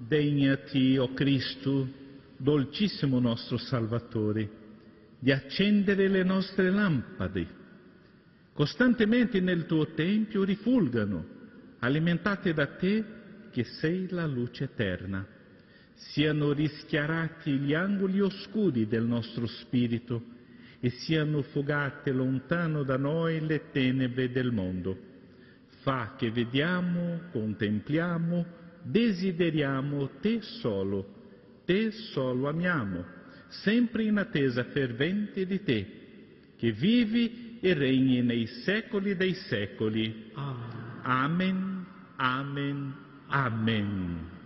Degnati, o Cristo, dolcissimo nostro Salvatore, di accendere le nostre lampade. Costantemente nel tuo Tempio rifulgano, alimentate da te che sei la luce eterna. Siano rischiarati gli angoli oscuri del nostro spirito e siano fugate lontano da noi le tenebre del mondo. Fa che vediamo, contempliamo, desideriamo te solo amiamo, sempre in attesa fervente di te, che vivi e regni nei secoli dei secoli. Amen, amen, amen.